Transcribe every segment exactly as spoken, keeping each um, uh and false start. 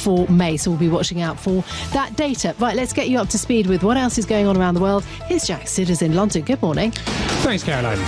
for May. So we'll be watching out for that data. Right, let's get you up to speed with what else is going on around the world. Here's Jack Sidders in London. Good morning. Thanks, Caroline.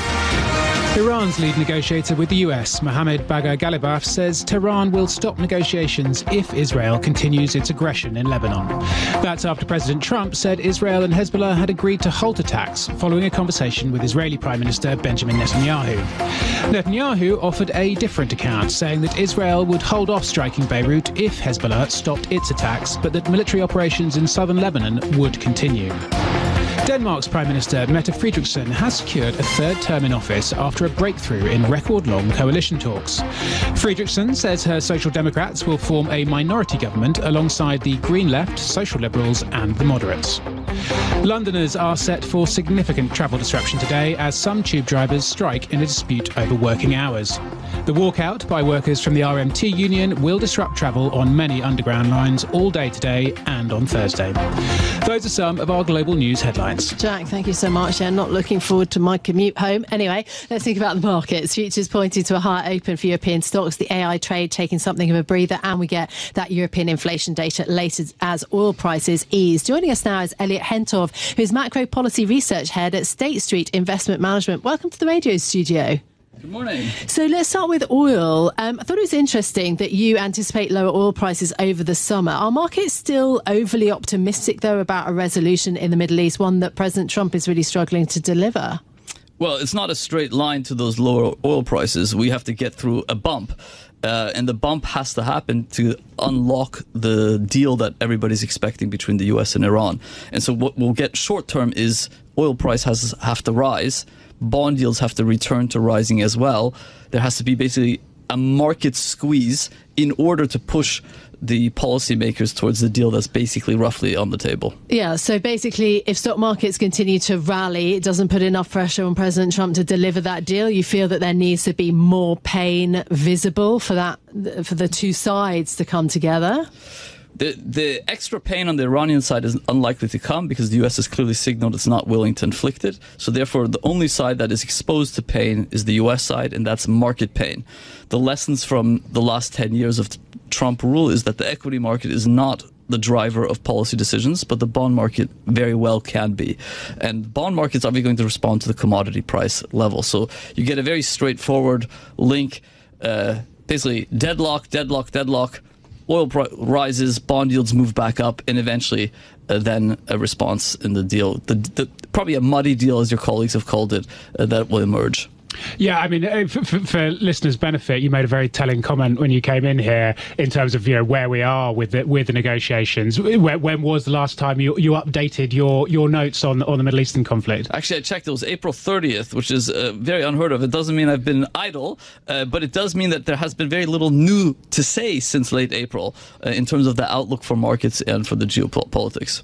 Iran's lead negotiator with the U S, Mohammad Bagher Ghalibaf, says Tehran will stop negotiations if Israel continues its aggression in Lebanon. That's after President Trump said Israel and Hezbollah had agreed to halt attacks following a conversation with Israeli Prime Minister Benjamin Netanyahu. Netanyahu offered a different account, saying that Israel would hold off striking Beirut if Hezbollah stopped its attacks, but that military operations in southern Lebanon would continue. Denmark's Prime Minister Mette Frederiksen has secured a third term in office after a breakthrough in record-long coalition talks. Frederiksen says her Social Democrats will form a minority government alongside the Green Left, Social Liberals and the Moderates. Londoners are set for significant travel disruption today as some tube drivers strike in a dispute over working hours. The walkout by workers from the R M T union will disrupt travel on many underground lines all day today and on Thursday. Those are some of our global news headlines. Jack, thank you so much. Yeah, not looking forward to my commute home. Anyway, let's think about the markets. Futures pointing to a higher open for European stocks. The A I trade taking something of a breather, and we get that European inflation data later as oil prices ease. Joining us now is Elliot Hentov, who's macro policy research head at State Street Investment Management. Welcome to the radio studio. Good morning. So let's start with oil. Um, I thought it was interesting that you anticipate lower oil prices over the summer. Are markets still overly optimistic, though, about a resolution in the Middle East, one that President Trump is really struggling to deliver? Well, it's not a straight line to those lower oil prices. We have to get through a bump. Uh, and the bump has to happen to unlock the deal that everybody's expecting between the U S and Iran. And so what we'll get short term is oil price has have to rise. Bond yields have to return to rising as well. There has to be basically a market squeeze in order to push the policymakers towards the deal that's basically roughly on the table. Yeah, so basically, if stock markets continue to rally, it doesn't put enough pressure on President Trump to deliver that deal. You feel that there needs to be more pain visible for that, for the two sides to come together? The the extra pain on the Iranian side is unlikely to come because the U S has clearly signaled it's not willing to inflict it. So therefore, the only side that is exposed to pain is the U S side, and that's market pain. The lessons from the last ten years of Trump rule is that the equity market is not the driver of policy decisions, but the bond market very well can be. And bond markets are going to respond to the commodity price level. So you get a very straightforward link, uh, basically deadlock, deadlock, deadlock. Oil pr- rises, bond yields move back up, and eventually uh, then a response in the deal. The, the, probably a muddy deal, as your colleagues have called it, uh, that will emerge. Yeah, I mean, for, for listeners' benefit, you made a very telling comment when you came in here in terms of, you know, where we are with the, with the negotiations. When, when was the last time you, you updated your, your notes on, on the Middle Eastern conflict? Actually, I checked. It was April thirtieth, which is uh, very unheard of. It doesn't mean I've been idle, uh, but it does mean that there has been very little new to say since late April uh, in terms of the outlook for markets and for the geopolitics.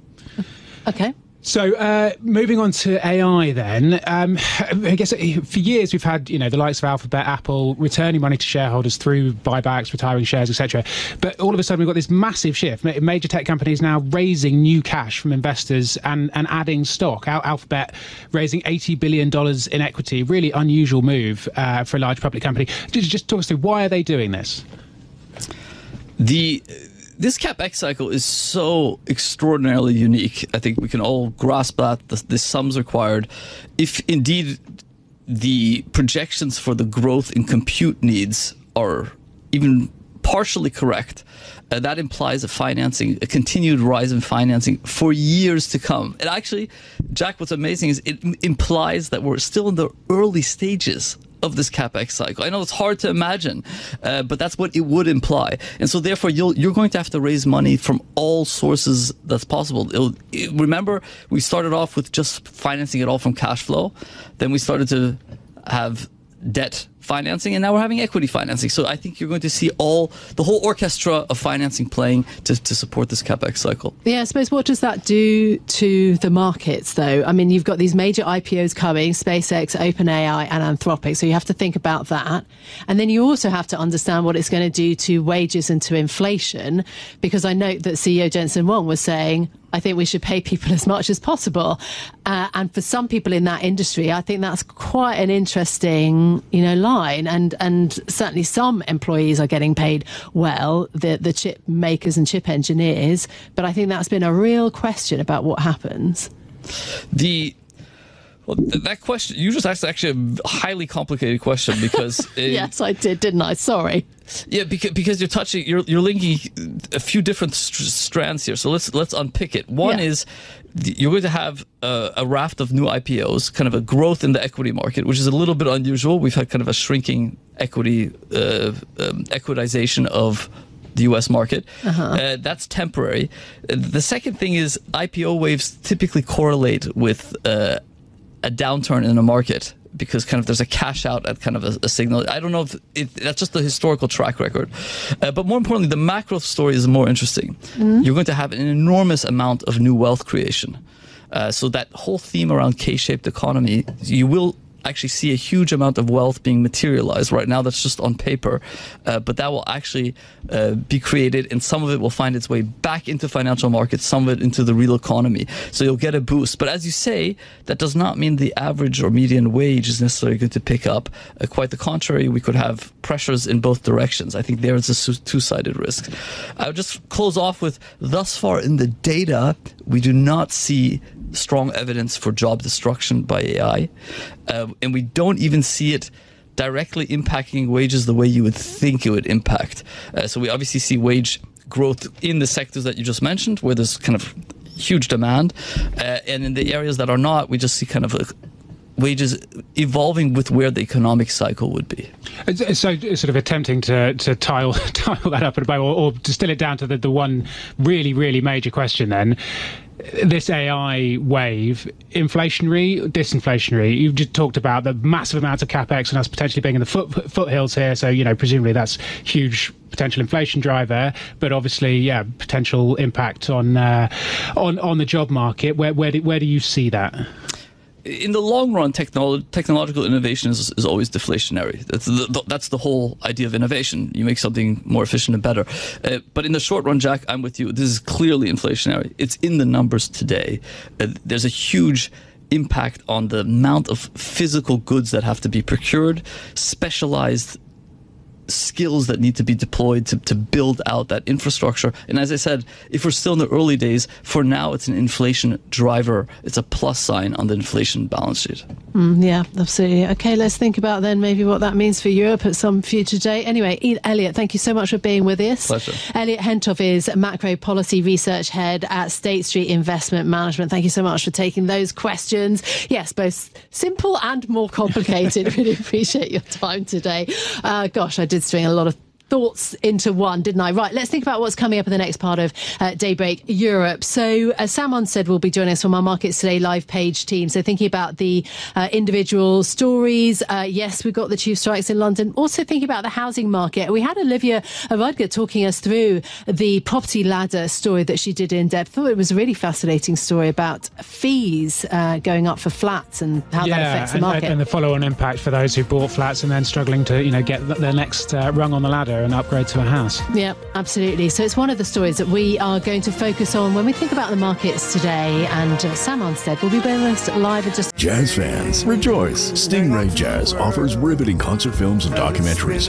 Okay. So uh, moving on to A I then, um, I guess for years we've had, you know, the likes of Alphabet, Apple returning money to shareholders through buybacks, retiring shares, et cetera. But all of a sudden we've got this massive shift. Major tech companies now raising new cash from investors and, and adding stock. Al- Alphabet raising eighty billion dollars in equity, really unusual move uh, for a large public company. Just, just talk us through, why are they doing this? The... This CapEx cycle is so extraordinarily unique. I think we can all grasp that, the, the sums required. If indeed the projections for the growth in compute needs are even partially correct, uh, that implies a financing, a continued rise in financing for years to come. And actually, Jack, what's amazing is it m- implies that we're still in the early stages of this CapEx cycle. I know it's hard to imagine, uh, but that's what it would imply. And so therefore, you'll, you're going to have to raise money from all sources that's possible. It'll, it, remember, we started off with just financing it all from cash flow. Then we started to have debt financing, and now we're having equity financing. So I think you're going to see all the whole orchestra of financing playing to, to support this CapEx cycle. Yeah, I suppose what does that do to the markets, though? I mean, you've got these major I P Os coming, SpaceX, OpenAI and Anthropic, so you have to think about that. And then you also have to understand what it's going to do to wages and to inflation, because I note that C E O Jensen Huang was saying, I think we should pay people as much as possible. Uh, and for some people in that industry, I think that's quite an interesting, you know, line. fine, and and certainly some employees are getting paid well, the the chip makers and chip engineers. But I think that's been a real question about what happens. The Well, th- that question, you just asked actually a highly complicated question because... It, yes, I did, didn't I? Sorry. Yeah, because, because you're touching, you're you're linking a few different st- strands here. So let's let's unpick it. One yeah. is the, you're going to have a, a raft of new I P Os, kind of a growth in the equity market, which is a little bit unusual. We've had kind of a shrinking equity, uh, um, equitization of the U S market. Uh-huh. Uh, that's temporary. Uh, the second thing is I P O waves typically correlate with uh, a downturn in a market, because kind of there's a cash out at kind of a, a signal. I don't know if it, that's just the historical track record. Uh, but more importantly, the macro story is more interesting. Mm-hmm. You're going to have an enormous amount of new wealth creation. Uh, so that whole theme around K-shaped economy, you will actually see a huge amount of wealth being materialized. Right now that's just on paper, uh, but that will actually uh, be created, and some of it will find its way back into financial markets, some of it into the real economy. So you'll get a boost. But as you say, that does not mean the average or median wage is necessarily going to pick up. Uh, quite the contrary, we could have pressures in both directions. I think there is a two-sided risk. I would just close off with, thus far in the data, we do not see strong evidence for job destruction by A I. Uh, and we don't even see it directly impacting wages the way you would think it would impact. Uh, so we obviously see wage growth in the sectors that you just mentioned, where there's kind of huge demand. Uh, and in the areas that are not, we just see kind of a wages evolving with where the economic cycle would be. So sort of attempting to, to tile, tile that up, or, or distill it down to the, the one really, really major question then. This A I wave, inflationary, disinflationary? You've just talked about the massive amounts of capex and us potentially being in the foot, foothills here. So, you know, presumably that's huge potential inflation driver, but obviously, yeah, potential impact on uh, on on the job market. Where where do, where do you see that? In the long run, technolo- technological innovation is, is always deflationary. That's the, that's the whole idea of innovation. You make something more efficient and better. Uh, but in the short run, Jack, I'm with you. This is clearly inflationary. It's in the numbers today. Uh, there's a huge impact on the amount of physical goods that have to be procured, specialized skills that need to be deployed to, to build out that infrastructure. And as I said, if we're still in the early days, for now it's an inflation driver. It's a plus sign on the inflation balance sheet. Mm, yeah, absolutely. Okay, let's think about then maybe what that means for Europe at some future day. Anyway, Elliot, thank you so much for being with us. Pleasure. Elliot Hentoff is Macro Policy Research Head at State Street Investment Management. Thank you so much for taking those questions. Yes, both simple and more complicated. Really appreciate your time today. Uh, gosh, I did string a lot of thoughts into one, didn't I? Right, let's think about what's coming up in the next part of uh, Daybreak Europe. So uh, Sam Unstead will be joining us from our Markets Today live page team. So thinking about the uh, individual stories. Uh, yes, we've got the tube strikes in London. Also thinking about the housing market. We had Olivia Rudger talking us through the property ladder story that she did in depth. I thought it was a really fascinating story about fees uh, going up for flats and how yeah, that affects the and, market. and the follow-on impact for those who bought flats and then struggling to, you know, get their next uh, rung on the ladder and upgrade to a house. Yeah, absolutely. So it's one of the stories that we are going to focus on when we think about the markets today. And uh, Sam Unstead will be with us live at just... Jazz fans, rejoice! Stingray Jazz offers riveting concert films and documentaries